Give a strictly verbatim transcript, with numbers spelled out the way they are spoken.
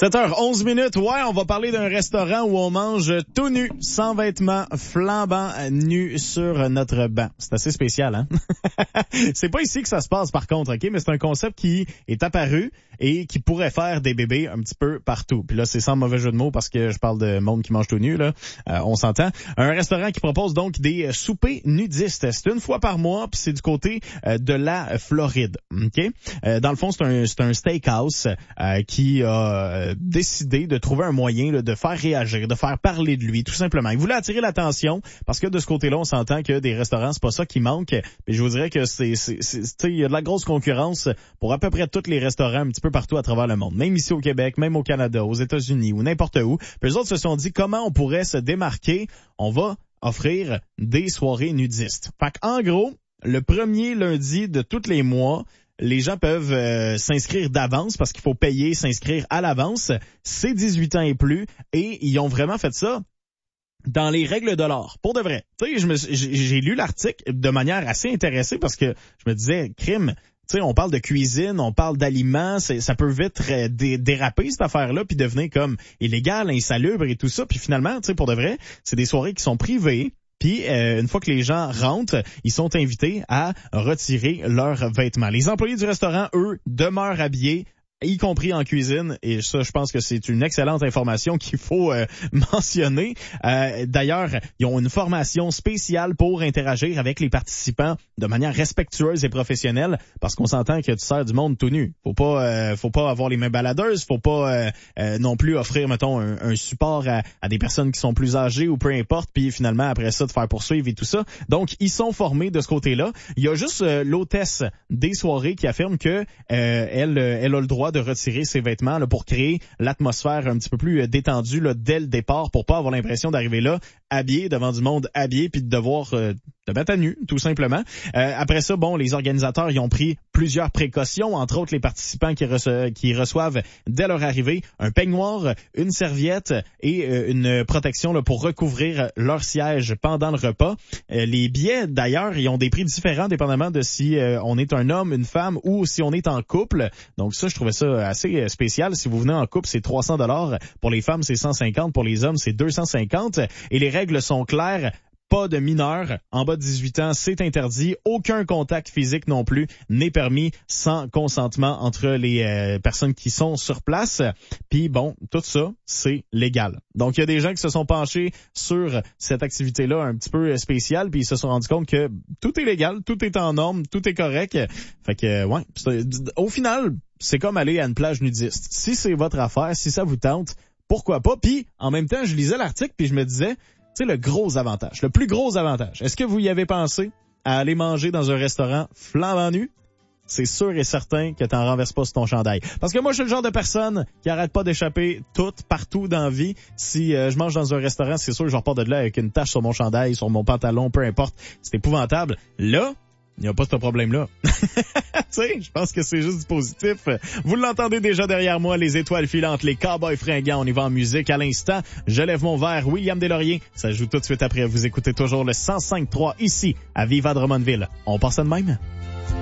sept heures onze minutes, ouais, on va parler d'un restaurant où on mange tout nu, sans vêtements, flambant nu sur notre banc. C'est assez spécial, hein? C'est pas ici que ça se passe, par contre, OK? Mais c'est un concept qui est apparu et qui pourrait faire des bébés un petit peu partout. Puis là, c'est sans mauvais jeu de mots parce que je parle de monde qui mange tout nu, là. Euh, on s'entend. Un restaurant qui propose donc des soupers nudistes. C'est une fois par mois, puis c'est du côté euh, de la Floride, OK? Euh, dans le fond, c'est un, c'est un steakhouse euh, qui a euh, décidé de trouver un moyen là, de faire réagir, de faire parler de lui, tout simplement. Il voulait attirer l'attention parce que de ce côté-là, on s'entend que des restaurants, c'est pas ça qui manque. Mais je vous dirais que c'est, c'est, c'est, c'est il y a de la grosse concurrence pour à peu près tous les restaurants un petit peu partout à travers le monde. Même ici au Québec, même au Canada, aux États-Unis ou n'importe où. Puis eux autres se sont dit comment on pourrait se démarquer. On va offrir des soirées nudistes. Fait qu'en gros, le premier lundi de tous les mois, les gens peuvent euh, s'inscrire d'avance parce qu'il faut payer, s'inscrire à l'avance. C'est dix-huit ans et plus et ils ont vraiment fait ça dans les règles de l'art. Pour de vrai. Tu sais, je me, j'ai, j'ai lu l'article de manière assez intéressée parce que je me disais, crime, tu sais, on parle de cuisine, on parle d'aliments, c'est, ça peut vite euh, dé, déraper cette affaire-là puis devenir comme illégal, insalubre et tout ça. Puis finalement, tu sais, pour de vrai, c'est des soirées qui sont privées. Puis, euh, une fois que les gens rentrent, ils sont invités à retirer leurs vêtements. Les employés du restaurant, eux, demeurent habillés, y compris en cuisine, et ça, je pense que c'est une excellente information qu'il faut euh, mentionner. Euh, d'ailleurs, ils ont une formation spéciale pour interagir avec les participants de manière respectueuse et professionnelle, parce qu'on s'entend que tu sers du monde tout nu. Faut pas, euh, faut pas avoir les mains baladeuses, faut pas euh, euh, non plus offrir, mettons, un, un support à, à des personnes qui sont plus âgées ou peu importe, puis finalement après ça de faire poursuivre et tout ça. Donc, ils sont formés de ce côté-là. Il y a juste euh, l'hôtesse des soirées qui affirme que euh, elle, elle a le droit de retirer ses vêtements là, pour créer l'atmosphère un petit peu plus détendue là, dès le départ, pour pas avoir l'impression d'arriver là habillé devant du monde habillé puis de devoir euh, te mettre à nu, tout simplement. Euh, après ça, bon, les organisateurs ils ont pris plusieurs précautions, entre autres les participants qui, reço- qui reçoivent dès leur arrivée un peignoir, une serviette et euh, une protection là, pour recouvrir leur siège pendant le repas. Euh, les billets, d'ailleurs, ils ont des prix différents dépendamment de si euh, on est un homme, une femme ou si on est en couple. Donc ça, je trouvais ça assez spécial. Si vous venez en couple, c'est trois cents dollars. Pour les femmes, c'est cent cinquante. Pour les hommes, c'est deux cent cinquante. Et les règles sont claires. Pas de mineurs en bas de dix-huit ans, c'est interdit. Aucun contact physique non plus n'est permis sans consentement entre les euh, personnes qui sont sur place. Puis bon, tout ça, c'est légal. Donc, il y a des gens qui se sont penchés sur cette activité-là un petit peu spéciale, puis ils se sont rendus compte que tout est légal, tout est en norme, tout est correct. Fait que, ouais, au final, c'est comme aller à une plage nudiste. Si c'est votre affaire, si ça vous tente, pourquoi pas? Puis, en même temps, je lisais l'article, puis je me disais... C'est le gros avantage, le plus gros avantage. Est-ce que vous y avez pensé à aller manger dans un restaurant flambant nu? C'est sûr et certain que t'en renverses pas sur ton chandail. Parce que moi, je suis le genre de personne qui arrête pas d'échapper tout, partout dans la vie. Si euh, je mange dans un restaurant, c'est sûr que je repars de là avec une tache sur mon chandail, sur mon pantalon, peu importe. C'est épouvantable. Là, il n'y a pas ce problème-là. Tu sais, je pense que c'est juste du positif. Vous l'entendez déjà derrière moi, les étoiles filantes, les cowboys fringants. On y va en musique à l'instant. Je lève mon verre. William Deslauriers, ça joue tout de suite après. Vous écoutez toujours le cent cinq trois ici, à Viva Drummondville. On passe ça de même?